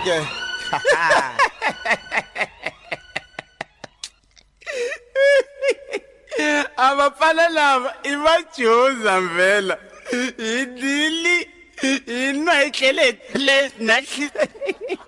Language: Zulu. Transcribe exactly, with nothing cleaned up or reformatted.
ke. Abafana lava imajuza mvela. Idili inwa ihlele le nathi.